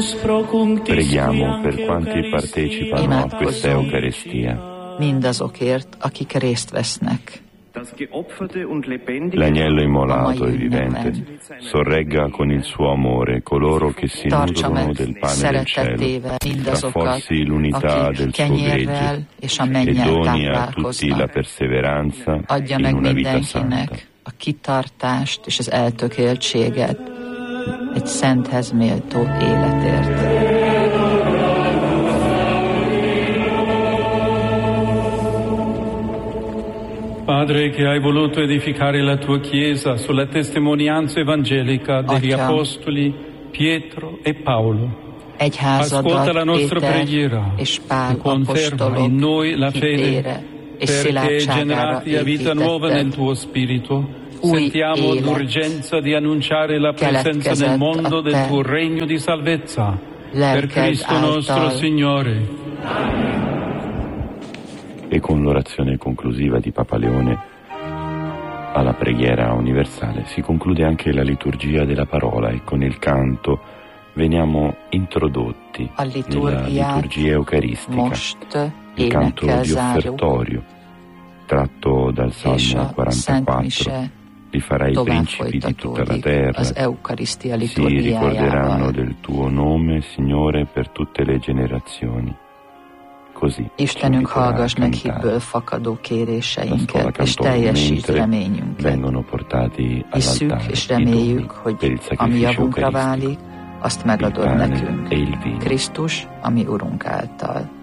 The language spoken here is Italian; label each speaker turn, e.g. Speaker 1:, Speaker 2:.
Speaker 1: Preghiamo per quanti partecipano a questa Eucaristia.
Speaker 2: Mindazokért, akik részt vesznek.
Speaker 1: L'agnello immolato e vivente sorregga con il suo amore coloro che si nutrono del pane del cielo, rafforzi l'unità del suo gregge e doni a tutti la perseveranza
Speaker 2: adja
Speaker 1: in
Speaker 2: meg
Speaker 1: una vita santa.
Speaker 2: mindenkinek a kitartást és az eltökéltséget egy szenthez méltó életért.
Speaker 3: Padre, che hai voluto edificare la tua Chiesa sulla testimonianza evangelica degli Apostoli Pietro e Paolo, ascolta la nostra preghiera e conferma in noi la fede, perché, generati a vita nuova nel tuo Spirito, sentiamo l'urgenza di annunciare la presenza nel mondo del tuo regno di salvezza. Per Cristo nostro Signore.
Speaker 1: E con l'orazione conclusiva di Papa Leone alla preghiera universale si conclude anche la liturgia della parola e con il canto veniamo introdotti nella liturgia eucaristica, il canto di offertorio tratto dal Salmo 44. Li farai principi di tutta la terra, si ricorderanno del tuo nome, Signore, per tutte le generazioni.
Speaker 2: Istenünk, hallgass meg hibből fakadó kéréseinket, és teljesíts reményünket. Hisszük és reméljük, hogy ami javunkra válik, azt megadod nekünk. Krisztus, ami Urunk által.